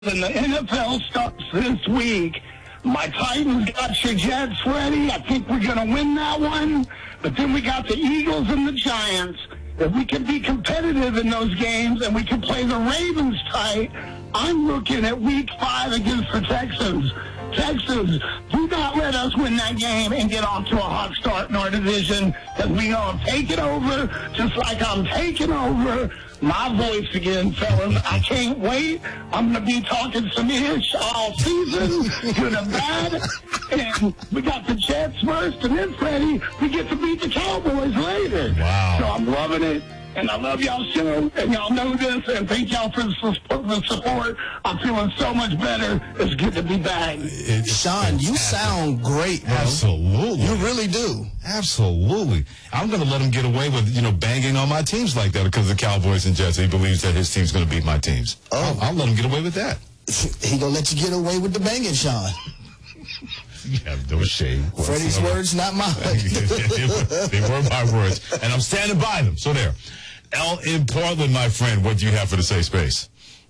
And the NFL starts this week. My Titans got your Jets ready. I think we're going to win that one. But then we got the Eagles and the Giants. If we can be competitive in those games and we can play the Ravens tight, I'm looking at week 5 against the Texans. Texans, do not let us win that game and get off to a hot start in our division, because we're going to take it over just like I'm taking over my voice again, fellas. I can't wait. I'm going to be talking some ish all season, good and bad. And we got the Jets first, and then, Freddie, we get to beat the Cowboys later. Wow. So I'm loving it. And I love y'all's show, and y'all know this, and thank y'all for the support. I'm feeling so much better. It's good to be back. Sean, you sound great, bro. Absolutely. You really do. Absolutely. I'm going to let him get away with, banging on my teams like that because of the Cowboys and Jets. He believes that his team's going to beat my teams. Oh. I'll let him get away with that. He going to let you get away with the banging, Sean. You have no shame. Freddie's words, not mine. They were my words, and I'm standing by them. So there. L in Portland, my friend, what do you have for the safe space?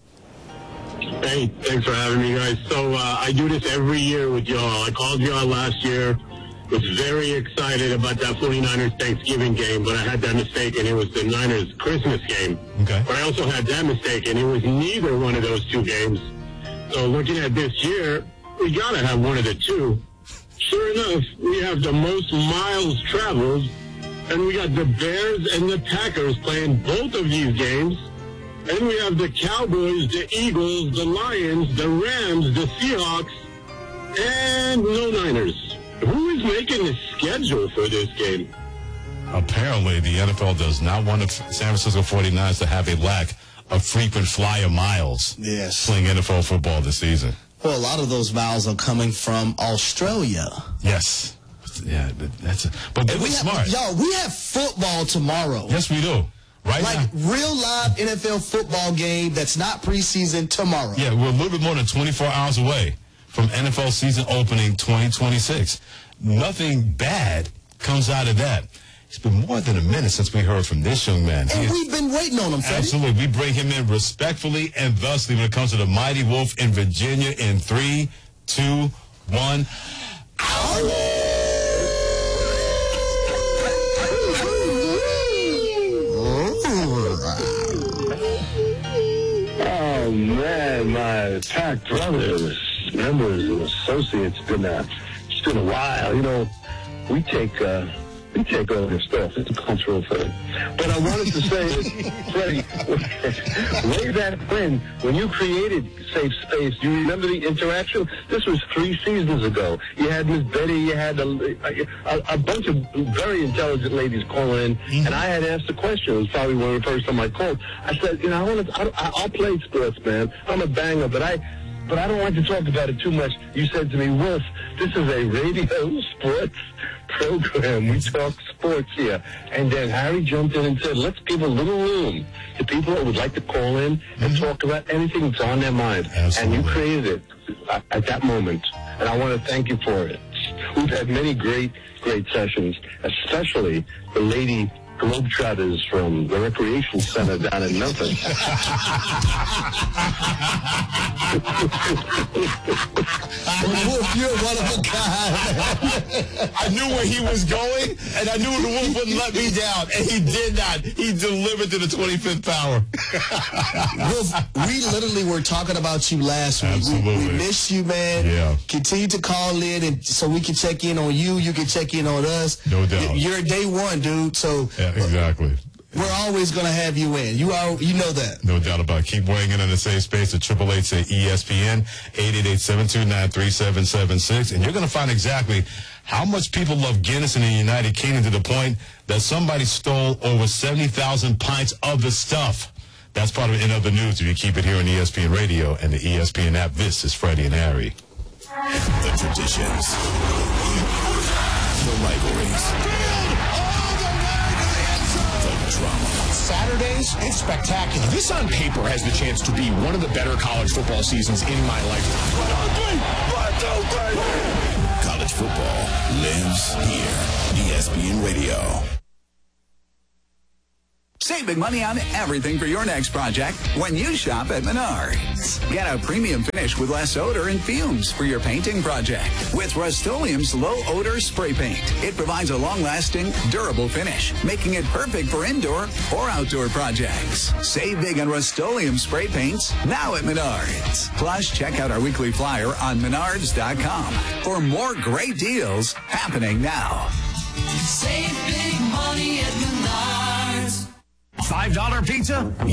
Hey, thanks for having me, guys. So I do this every year with y'all. I called y'all last year. Was very excited about that 49ers Thanksgiving game, but I had that mistake, and it was the Niners Christmas game. Okay. But I also had that mistake, and it was neither one of those two games. So looking at this year, we got to have one of the two. Sure enough, we have the most miles traveled, and we got the Bears and the Packers playing both of these games. And we have the Cowboys, the Eagles, the Lions, the Rams, the Seahawks, and no Niners. Who is making the schedule for this game? Apparently, the NFL does not want the San Francisco 49ers to have a lack of frequent flyer miles playing NFL football this season. Well, a lot of those miles are coming from Australia. Yes. Yeah, but they were smart. We have football tomorrow. Yes, we do. Right now. Real live NFL football game that's not preseason tomorrow. Yeah, we're a little bit more than 24 hours away from NFL season opening 2026. Nothing bad comes out of that. It's been more than a minute since we heard from this young man. And we've been waiting on him, Freddie. Absolutely. We bring him in respectfully and thusly when it comes to the Mighty Wolf in Virginia in 3, 2, 1. Oh, man, my Pack brothers, members, and associates, it's been a while. We take all this stuff. It's a cultural thing. But I wanted to say, Freddie, way back when you created Safe Space, do you remember the interaction? This was 3 seasons ago. You had Miss Betty, you had a bunch of very intelligent ladies calling in, and I had asked a question. It was probably one of the first time I called. I said, I'll play sports, man. I'm a banger, but I don't like to talk about it too much. You said to me, Wolf, this is a radio sports program. We talk sports here. And then Harry jumped in and said, let's give a little room to people that would like to call in and talk about anything that's on their mind. Absolutely. And you created it at that moment. And I want to thank you for it. We've had many great sessions, especially the lady Globetrotters from the Recreation Center down in Memphis. Wolf, you're one of a kind. I knew where he was going, and I knew the Wolf wouldn't let me down, and he did not. He delivered to the 25th power. Wolf, we literally were talking about you last week. Absolutely. We miss you, man. Yeah. Continue to call in, and so we can check in on you. You can check in on us. No doubt. You're day one, dude. So Yeah, exactly. we're always going to have you in. You know that. No doubt about it. Keep weighing in on the safe space at 888-ESPN, 888-729-3776. And you're going to find exactly how much people love Guinness in the United Kingdom to the point that somebody stole over 70,000 pints of the stuff. That's part of In Other News if you keep it here on ESPN Radio and the ESPN app. This is Freddie and Harry. The traditions. The rivalries. Saturdays, it's spectacular. This on paper has the chance to be one of the better college football seasons in my lifetime. College football lives here. ESPN Radio. Save big money on everything for your next project when you shop at Menards. Get a premium finish with less odor and fumes for your painting project with Rust-Oleum's low-odor spray paint. It provides a long-lasting, durable finish, making it perfect for indoor or outdoor projects. Save big on Rust-Oleum spray paints now at Menards. Plus, check out our weekly flyer on Menards.com for more great deals happening now. Save big money at Menards. $5 pizza?